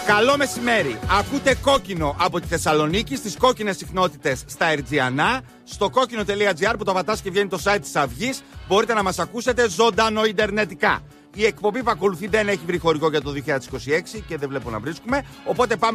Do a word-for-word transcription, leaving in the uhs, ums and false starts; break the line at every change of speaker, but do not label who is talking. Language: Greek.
Καλό μεσημέρι. Ακούτε Κόκκινο από τη Θεσσαλονίκη στις κόκκινες συχνότητες στα Ερτζιανά. Στο κόκκινο.gr που το βατάς και βγαίνει το site της Αυγής. Μπορείτε να μας ακούσετε ζωντανό ιντερνετικά. Η εκπομπή που ακολουθεί δεν έχει βρει χορηγό για το δύο χιλιάδες είκοσι έξι και δεν βλέπω να βρίσκουμε. Οπότε πάμε